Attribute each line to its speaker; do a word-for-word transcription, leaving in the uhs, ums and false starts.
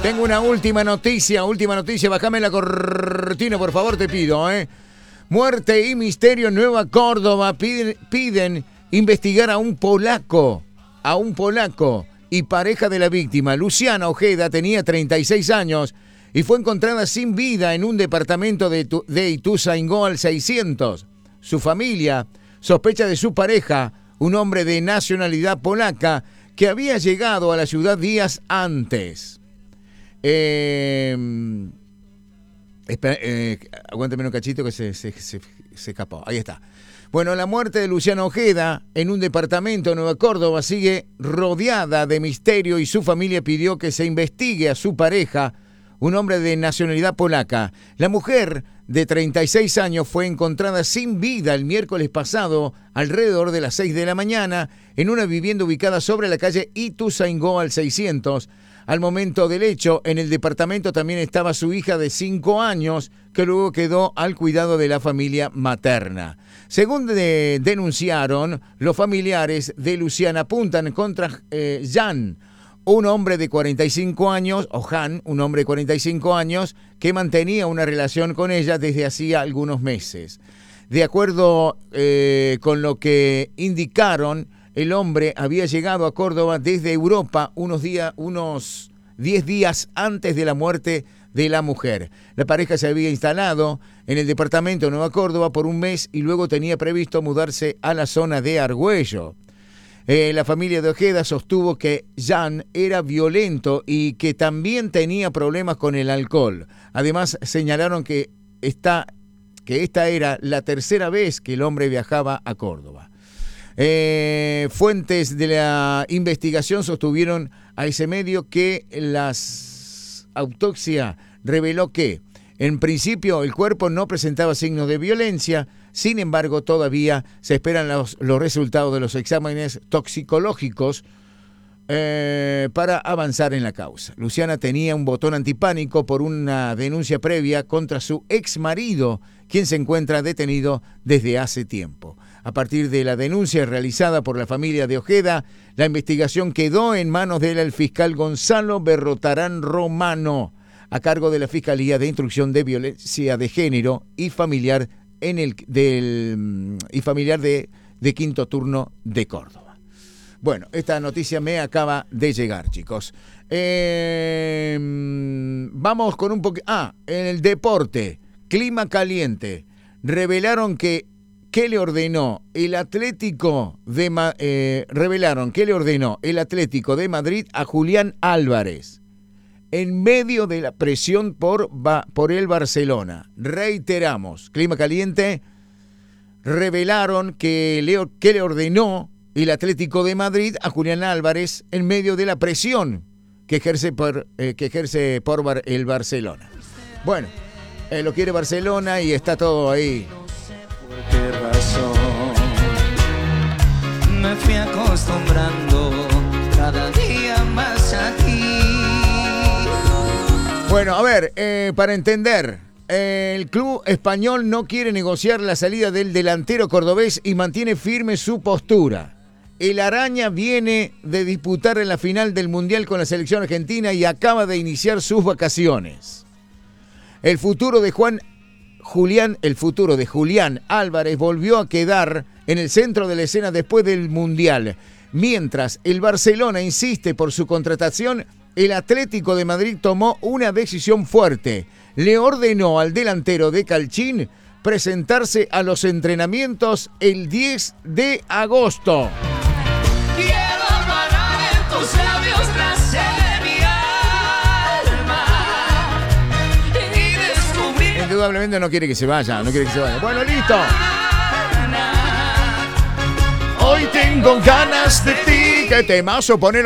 Speaker 1: Tengo una última noticia, última noticia. Bájame la cortina, por favor, te pido, ¿eh? Muerte y misterio en Nueva Córdoba. Piden, piden investigar a un polaco, a un polaco y pareja de la víctima. Luciana Ojeda tenía treinta y seis años y fue encontrada sin vida en un departamento de, de Ituzaingó al seiscientos. Su familia sospecha de su pareja, un hombre de nacionalidad polaca que había llegado a la ciudad días antes. Eh, espera, eh, aguántame un cachito que se, se, se, se escapó. Ahí está. Bueno, la muerte de Luciana Ojeda en un departamento de Nueva Córdoba sigue rodeada de misterio y su familia pidió que se investigue a su pareja, un hombre de nacionalidad polaca. La mujer de treinta y seis años fue encontrada sin vida el miércoles pasado alrededor de las seis de la mañana en una vivienda ubicada sobre la calle Ituzaingó al seiscientos. Al momento del hecho, en el departamento también estaba su hija de cinco años, que luego quedó al cuidado de la familia materna. Según de, denunciaron, los familiares de Luciana apuntan contra eh, Jan, un hombre de cuarenta y cinco años, o Han, un hombre de cuarenta y cinco años, que mantenía una relación con ella desde hacía algunos meses. De acuerdo eh, con lo que indicaron, el hombre había llegado a Córdoba desde Europa unos días, unos diez días antes de la muerte de la mujer. La pareja se había instalado en el departamento de Nueva Córdoba por un mes y luego tenía previsto mudarse a la zona de Argüello. Eh, la familia de Ojeda sostuvo que Jan era violento y que también tenía problemas con el alcohol. Además, señalaron que esta, que esta era la tercera vez que el hombre viajaba a Córdoba. Eh, fuentes de la investigación sostuvieron a ese medio que la autopsia reveló que, en principio, el cuerpo no presentaba signos de violencia. Sin embargo, todavía se esperan los, los resultados de los exámenes toxicológicos eh, para avanzar en la causa. Luciana tenía un botón antipánico por una denuncia previa contra su ex marido, quien se encuentra detenido desde hace tiempo. A partir de la denuncia realizada por la familia de Ojeda, la investigación quedó en manos del fiscal Gonzalo Berrotarán Romano, a cargo de la Fiscalía de Instrucción de Violencia de Género y Familiar en el del y familiar de, de Quinto Turno de Córdoba. Bueno, esta noticia me acaba de llegar, chicos. Eh, vamos con un poquito. Ah, en el deporte, clima caliente. Revelaron que ¿Qué le ordenó el Atlético de eh, revelaron que le ordenó el Atlético de Madrid a Julián Álvarez en medio de la presión por, por el Barcelona? Reiteramos, clima caliente. Revelaron que le, que le ordenó el Atlético de Madrid a Julián Álvarez en medio de la presión que ejerce por, eh, que ejerce por bar, el Barcelona. Bueno, eh, lo quiere Barcelona y está todo ahí.
Speaker 2: ¿Qué razón? Me fui acostumbrando cada día más a ti.
Speaker 1: Bueno, a ver, eh, para entender, eh, el club español no quiere negociar la salida del delantero cordobés y mantiene firme su postura. El Araña viene de disputar en la final del Mundial con la selección argentina y acaba de iniciar sus vacaciones. El futuro de Juan Julián, el futuro de Julián Álvarez volvió a quedar en el centro de la escena después del Mundial. Mientras el Barcelona insiste por su contratación, el Atlético de Madrid tomó una decisión fuerte. Le ordenó al delantero de Calchín presentarse a los entrenamientos el diez de agosto.
Speaker 2: Quiero amanar en tus labios nacer mi alma y descubrir.
Speaker 1: Indudablemente no quiere que se vaya, no quiere que se vaya. Bueno, listo. Hoy tengo ganas de ti. ¿Qué temazo poner?